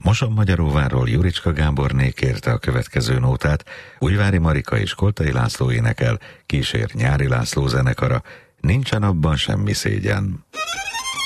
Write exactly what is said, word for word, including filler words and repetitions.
Mosonmagyaróvárról Juricska Gáborné kérte a következő nótát, Újvári Marika és Koltai László énekel, kísér Nyári László zenekara, Nincsen abban semmi szégyen.